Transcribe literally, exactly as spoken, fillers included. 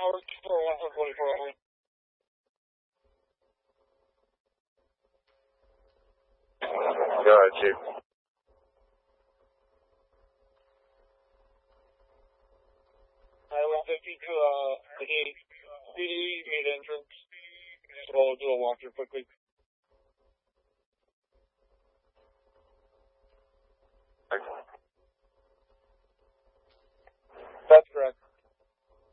Tower for one for twenty-four only. Go ahead, Chief. I one fifty to uh, the C D main entrance. So I'll do a walkthrough quickly. Thanks.